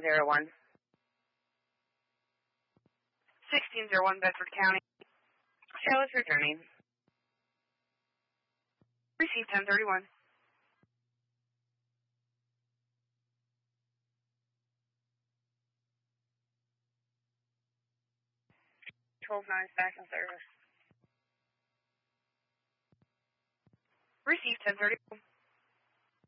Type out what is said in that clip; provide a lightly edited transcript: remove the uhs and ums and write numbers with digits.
1601. 1601 Bedford County. Shell is returning. Receive 1031. 12-9 back in service. Receive 1031.